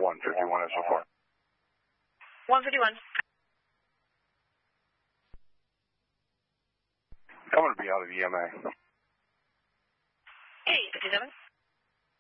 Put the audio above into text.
151 SO4. 151. I'm going to be out of EMA. Hey, 57.